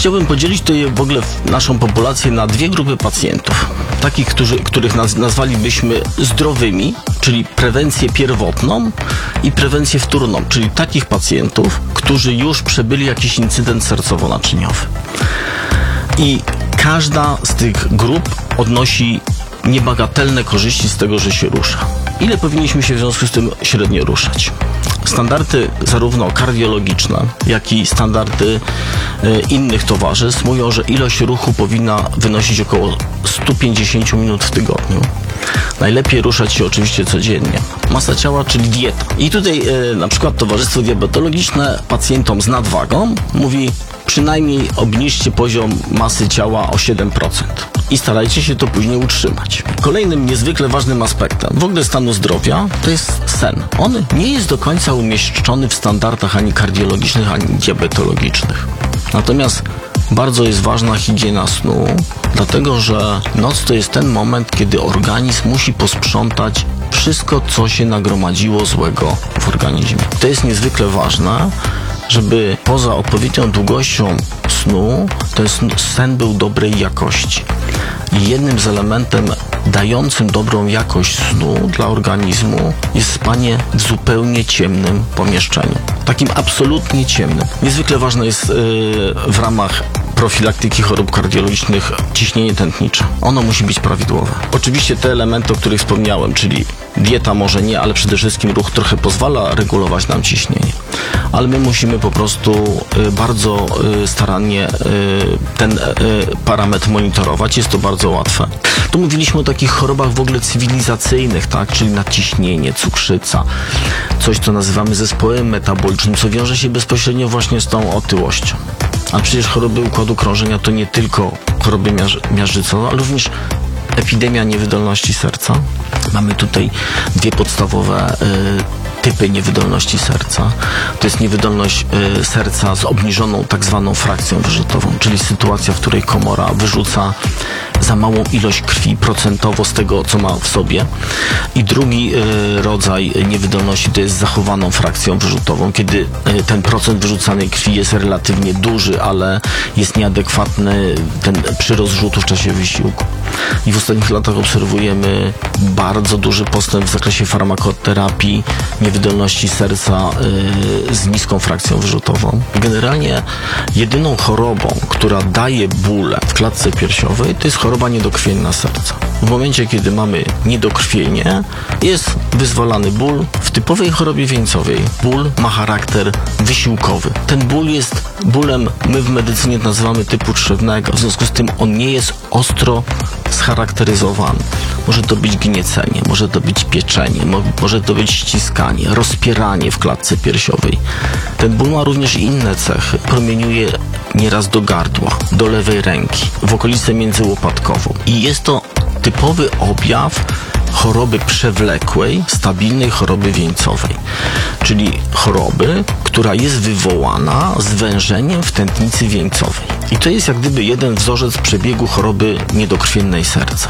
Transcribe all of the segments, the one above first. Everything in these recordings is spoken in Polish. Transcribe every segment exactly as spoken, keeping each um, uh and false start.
Chciałbym podzielić tutaj w ogóle naszą populację na dwie grupy pacjentów. Takich, którzy, których naz, nazwalibyśmy zdrowymi, czyli prewencję pierwotną, i prewencję wtórną, czyli takich pacjentów, którzy już przebyli jakiś incydent sercowo-naczyniowy. I każda z tych grup odnosi niebagatelne korzyści z tego, że się rusza. Ile powinniśmy się w związku z tym średnio ruszać? Standardy zarówno kardiologiczne, jak i standardy e, innych towarzystw mówią, że ilość ruchu powinna wynosić około sto pięćdziesiąt minut w tygodniu. Najlepiej ruszać się oczywiście codziennie. Masa ciała, czyli dieta. I tutaj e, na przykład Towarzystwo Diabetologiczne pacjentom z nadwagą mówi: przynajmniej obniżcie poziom masy ciała o siedem procent i starajcie się to później utrzymać. Kolejnym niezwykle ważnym aspektem w ogóle stanu zdrowia to jest sen. On nie jest do końca umieszczony w standardach ani kardiologicznych, ani diabetologicznych. Natomiast bardzo jest ważna higiena snu, dlatego że noc to jest ten moment, kiedy organizm musi posprzątać wszystko, co się nagromadziło złego w organizmie. To jest niezwykle ważne, żeby poza odpowiednią długością snu, ten sen był dobrej jakości. I jednym z elementem dającym dobrą jakość snu dla organizmu jest spanie w zupełnie ciemnym pomieszczeniu. Takim absolutnie ciemnym. Niezwykle ważne jest yy, w ramach profilaktyki chorób kardiologicznych ciśnienie tętnicze. Ono musi być prawidłowe. Oczywiście te elementy, o których wspomniałem, czyli dieta może nie, ale przede wszystkim ruch trochę pozwala regulować nam ciśnienie. Ale my musimy po prostu y, bardzo y, starannie y, ten y, parametr monitorować. Jest to bardzo łatwe. Tu mówiliśmy o takich chorobach w ogóle cywilizacyjnych, tak? Czyli nadciśnienie, cukrzyca, coś co nazywamy zespołem metabolicznym, co wiąże się bezpośrednio właśnie z tą otyłością. A przecież choroby układu krążenia to nie tylko choroby miaż- miażdżycowe, ale również epidemia niewydolności serca. Mamy tutaj dwie podstawowe y, typy niewydolności serca. To jest niewydolność y, serca z obniżoną tak zwaną frakcją wyrzutową, czyli sytuacja, w której komora wyrzuca za małą ilość krwi procentowo z tego, co ma w sobie. I drugi y, rodzaj niewydolności to jest zachowaną frakcją wyrzutową, kiedy y, ten procent wyrzucanej krwi jest relatywnie duży, ale jest nieadekwatny ten przyrost rzutu w czasie wysiłku. I w ostatnich latach obserwujemy bardzo duży postęp w zakresie farmakoterapii niewydolności serca y, z niską frakcją wyrzutową. Generalnie jedyną chorobą, która daje bóle w klatce piersiowej, to jest choroba niedokrwienna serca. W momencie, kiedy mamy niedokrwienie, jest wyzwalany ból. W typowej chorobie wieńcowej ból ma charakter wysiłkowy. Ten ból jest bólem, my w medycynie nazywamy typu trzewnego, w związku z tym on nie jest ostro scharakteryzowany. Może to być gniecenie, może to być pieczenie, mo- może to być ściskanie, rozpieranie w klatce piersiowej. Ten ból ma również inne cechy. Promieniuje nieraz do gardła, do lewej ręki, w okolicę międzyłopatkową. I jest to typowy objaw choroby przewlekłej, stabilnej choroby wieńcowej, czyli choroby, która jest wywołana zwężeniem w tętnicy wieńcowej. I to jest jak gdyby jeden wzorzec przebiegu choroby niedokrwiennej serca.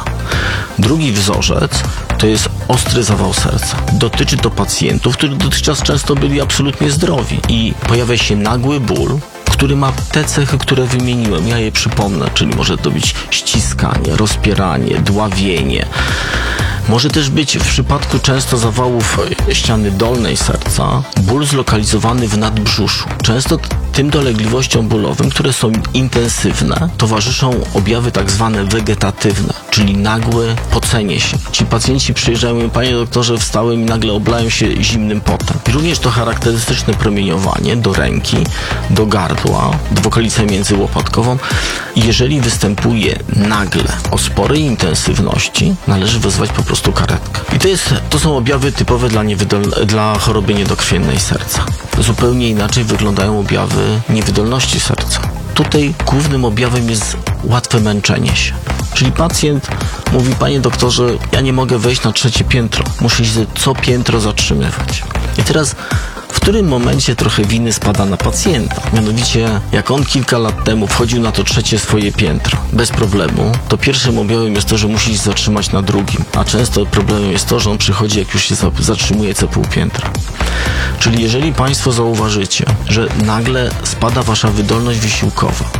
Drugi wzorzec to jest ostry zawał serca. Dotyczy to pacjentów, którzy dotychczas często byli absolutnie zdrowi i pojawia się nagły ból, który ma te cechy, które wymieniłem. Ja je przypomnę, czyli może to być ściskanie, rozpieranie, dławienie. Może też być w przypadku często zawałów ściany dolnej serca ból zlokalizowany w nadbrzuszu. Często tym dolegliwościom bólowym, które są intensywne, towarzyszą objawy tak zwane wegetatywne, czyli nagłe pocenie się. Ci pacjenci przyjeżdżają i mówią: panie doktorze, wstałem i nagle oblają się zimnym potem. I również to charakterystyczne promieniowanie do ręki, do gardła, w okolicę międzyłopatkową. I jeżeli występuje nagle o sporej intensywności, należy wezwać po prostu karetkę. I to jest, to są objawy typowe dla, niewydol- dla choroby niedokrwiennej serca. Zupełnie inaczej wyglądają objawy niewydolności serca. Tutaj głównym objawem jest łatwe męczenie się. Czyli pacjent mówi: panie doktorze, ja nie mogę wejść na trzecie piętro. Muszę się co piętro zatrzymywać. I teraz w którym momencie trochę winy spada na pacjenta. Mianowicie, jak on kilka lat temu wchodził na to trzecie swoje piętro bez problemu, to pierwszym objawem jest to, że musi się zatrzymać na drugim. A często problemem jest to, że on przychodzi, jak już się zatrzymuje co pół piętra. Czyli jeżeli państwo zauważycie, że nagle spada wasza wydolność wysiłkowa,